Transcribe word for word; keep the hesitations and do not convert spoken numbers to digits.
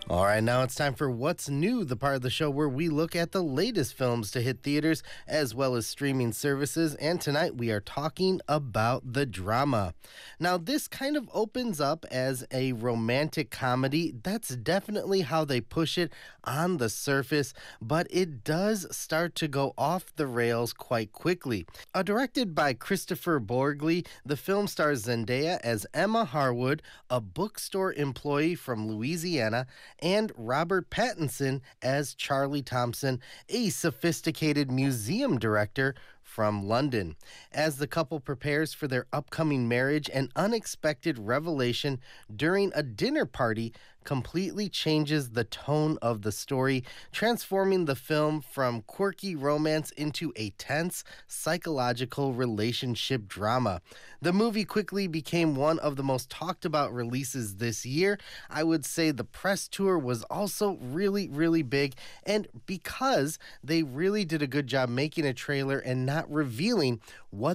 All right, now it's time for What's New, the part of the show where we look at the latest films to hit theaters as well as streaming services. And tonight we are talking about The Drama. Now, this kind of opens up as a romantic comedy. That's definitely how they push it on the surface, but it does start to go off the rails quite quickly. Uh, directed by Christopher Borgli, the film stars Zendaya as Emma Harwood, a bookstore employee from Louisiana, and Robert Pattinson as Charlie Thompson, a sophisticated museum director from London. As the couple prepares for their upcoming marriage, an unexpected revelation during a dinner party completely changes the tone of the story, transforming the film from quirky romance into a tense psychological relationship drama. The movie quickly became one of the most talked about releases this year. I would say the press tour was also really, really big, and because they really did a good job making a trailer and not revealing what